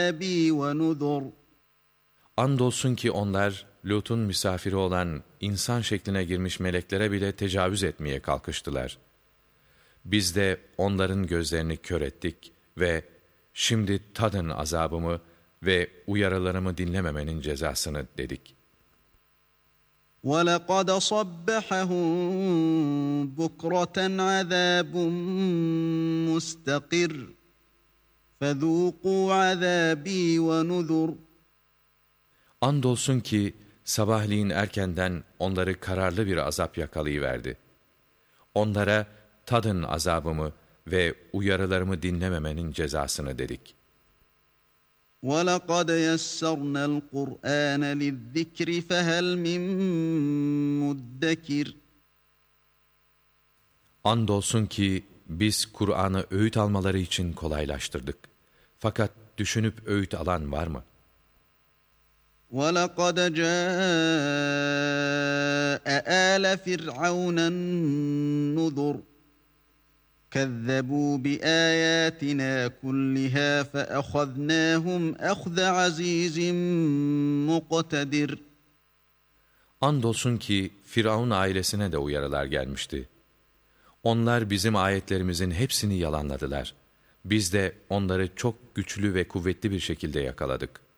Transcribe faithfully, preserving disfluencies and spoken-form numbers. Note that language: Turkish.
بِي وَنُذُرٍ Andolsun ki onlar, Lut'un misafiri olan insan şekline girmiş meleklere bile tecavüz etmeye kalkıştılar. Biz de onların gözlerini kör ettik ve şimdi tadın azabımı ve uyarılarımı dinlememenin cezasını dedik. وَلَقَدْ صَبَّحَهُم بُكْرَةً عَذَابٌ مُسْتَقِرٌّ فَذُوقُوا عَذَابِي وَنُذُرٍ Andolsun ki sabahleyin erkenden onları kararlı bir azap yakalayıverdi. Onlara tadın azabımı ve uyarılarımı dinlememenin cezasını dedik. وَلَقَدْ يَسَّرْنَا الْقُرْآنَ لِلذِّكْرِ فَهَلْ مِن مُدَّكِرٍ Andolsun ki biz Kur'an'ı öğüt almaları için kolaylaştırdık. Fakat düşünüp öğüt alan var mı? وَلَقَدْ جَاءَ آلَ فِرْعَوْنَ النُّذُرُ كَذَّبُوا بِآيَاتِنَا كُلِّهَا فَأَخَذْنَاهُمْ أَخْذَ عَزِيزٍ مُقْتَدِرٍ Andolsun ki Firavun ailesine de uyarılar gelmişti. Onlar bizim ayetlerimizin hepsini yalanladılar. Biz de onları çok güçlü ve kuvvetli bir şekilde yakaladık.